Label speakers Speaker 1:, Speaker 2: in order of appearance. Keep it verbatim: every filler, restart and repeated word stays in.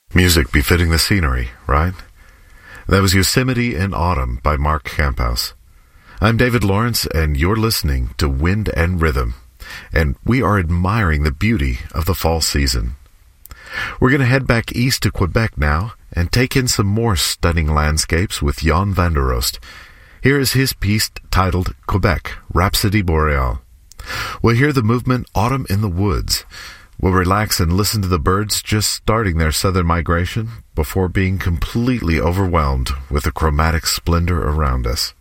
Speaker 1: Music befitting the scenery, right? That was Yosemite in Autumn by Mark Camphouse. I'm David Lawrence, and you're listening to Wind and Rhythm, and we are admiring the beauty of the fall season. We're going to head back east to Quebec now and take in some more stunning landscapes with Jan van der Roost. Here is his piece titled Quebec, Rhapsody Boreale. We'll hear the movement Autumn in the Woods. We'll relax and listen to the birds just starting their southern migration before being completely overwhelmed with the chromatic splendor around us.